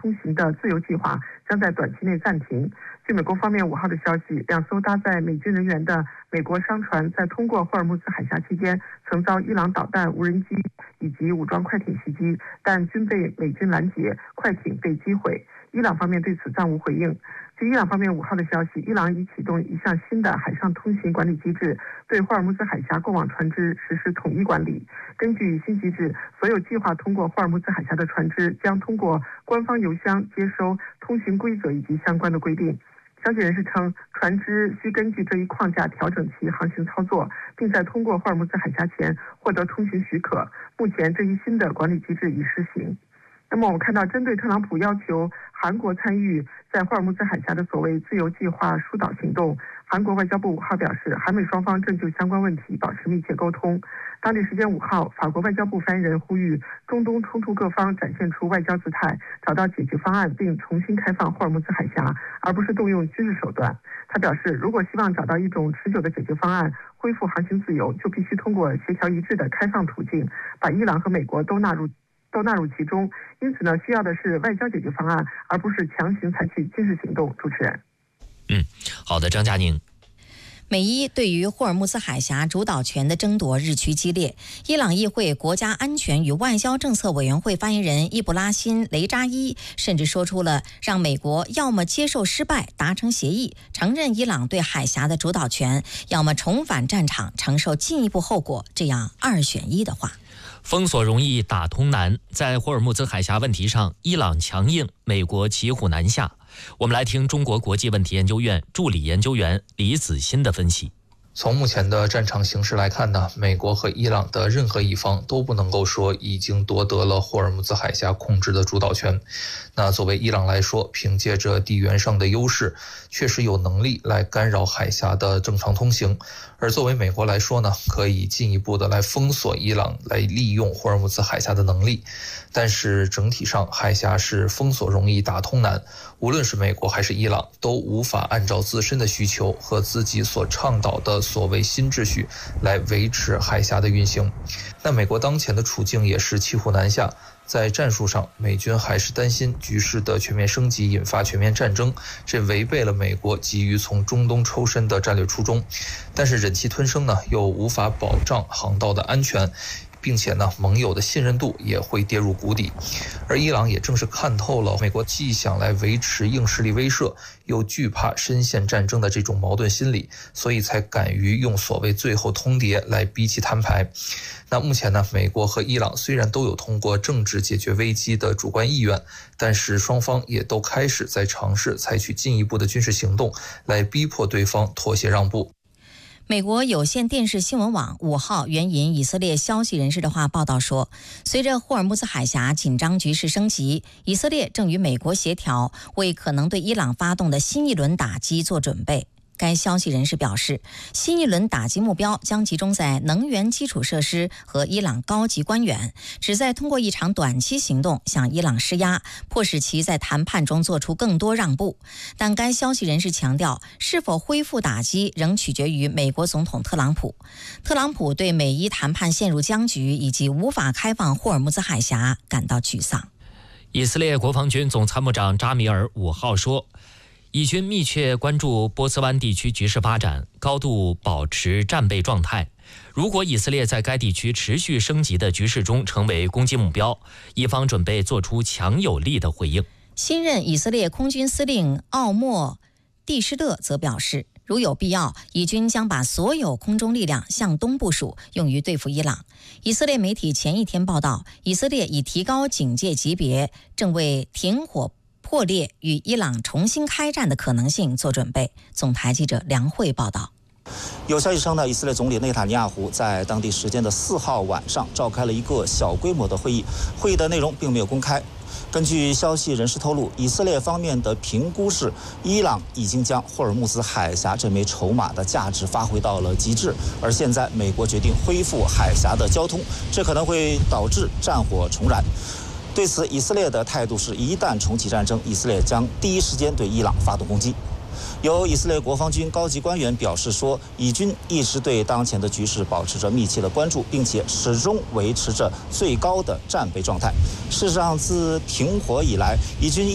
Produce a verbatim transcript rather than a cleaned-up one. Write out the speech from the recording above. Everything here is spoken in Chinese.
通行的自由计划将在短期内暂停。据美国方面五号的消息，两艘搭载美军人员的美国商船在通过霍尔木兹海峡期间，曾遭伊朗导弹、无人机以及武装快艇袭击，但均被美军拦截，快艇被击毁。伊朗方面对此暂无回应。据伊朗方面五号的消息，伊朗已启动一项新的海上通行管理机制，对霍尔木兹海峡过往船只实施统一管理。根据新机制，所有计划通过霍尔木兹海峡的船只将通过官方邮箱接收通行规则以及相关的规定。消息人士称，船只需根据这一框架调整其航行操作，并在通过霍尔木兹海峡前获得通行许可。目前，这一新的管理机制已施行。那么我们看到，针对特朗普要求韩国参与在霍尔木兹海峡的所谓自由计划疏导行动，韩国外交部五号表示，韩美双方正就相关问题保持密切沟通。当地时间五号，法国外交部发言人呼吁中东冲突各方展现出外交姿态，找到解决方案，并重新开放霍尔木兹海峡，而不是动用军事手段。他表示，如果希望找到一种持久的解决方案，恢复航行自由，就必须通过协调一致的开放途径，把伊朗和美国都纳入都纳入其中。因此呢，需要的是外交解决方案，而不是强行采取军事行动。主持人， 嗯，好的，张佳宁。 美伊对于霍尔木兹海峡主导权的争夺日趋激烈。伊朗议会国家安全与外交政策委员会发言人伊布拉辛·雷扎伊甚至说出了让美国要么接受失败，达成协议，承认伊朗对海峡的主导权，要么重返战场，承受进一步后果，这样二选一的话。 封锁容易打通难，在霍尔木兹海峡问题上，伊朗强硬，美国骑虎难下。我们来听中国国际问题研究院助理研究员李子欣的分析。 从目前的战场形势来看呢，美国和伊朗的任何一方都不能够说已经夺得了霍尔木兹海峡控制的主导权。那作为伊朗来说，凭借着地缘上的优势，确实有能力来干扰海峡的正常通行。而作为美国来说呢，可以进一步的来封锁伊朗来利用霍尔木兹海峡的能力。但是整体上，海峡是封锁容易打通难，无论是美国还是伊朗，都无法按照自身的需求和自己所倡导的所谓新秩序来维持海峡的运行。那美国当前的处境也是骑虎难下，在战术上，美军还是担心局势的全面升级引发全面战争，这违背了美国急于从中东抽身的战略初衷。但是忍气吞声呢，又无法保障航道的安全，并且呢，盟友的信任度也会跌入谷底。而伊朗也正是看透了美国既想来维持硬实力威慑，又惧怕深陷战争的这种矛盾心理，所以才敢于用所谓最后通牒来逼其摊牌。那目前呢，美国和伊朗虽然都有通过政治解决危机的主观意愿，但是双方也都开始在尝试采取进一步的军事行动来逼迫对方妥协让步。 美国有线电视新闻网五号援引以色列消息人士的话报道说，随着霍尔木兹海峡紧张局势升级，以色列正与美国协调，为可能对伊朗发动的新一轮打击做准备。该消息人士表示，新一轮打击目标将集中在能源基础设施和伊朗高级官员，旨在通过一场短期行动向伊朗施压，迫使其在谈判中做出更多让步。但该消息人士强调，是否恢复打击仍取决于美国总统特朗普。特朗普对美伊谈判陷入僵局以及无法开放霍尔木兹海峡感到沮丧。 以色列国防军总参谋长扎米尔五号说，以军密切关注波斯湾地区局势发展，高度保持战备状态。如果以色列在该地区持续升级的局势中成为攻击目标，以方准备做出强有力的回应。 新任以色列空军司令奥莫蒂施勒则表示，如有必要，以军将把所有空中力量向东部署，用于对付伊朗。以色列媒体前一天报道，以色列已提高警戒级别，正为停火破裂与伊朗重新开战的可能性做准备。总台记者梁慧报道。 有消息称呢，以色列总理内塔尼亚胡在当地时间的四号晚上召开了一个小规模的会议，会议的内容并没有公开。根据消息人士透露，以色列方面的评估是，伊朗已经将霍尔木兹海峡这枚筹码的价值发挥到了极致，而现在美国决定恢复海峡的交通，这可能会导致战火重燃。对此，以色列的态度是，一旦重启战争，以色列将第一时间对伊朗发动攻击。有以色列国防军高级官员表示说，以军一直对当前的局势保持着密切的关注，并且始终维持着最高的战备状态。事实上，自停火以来，以军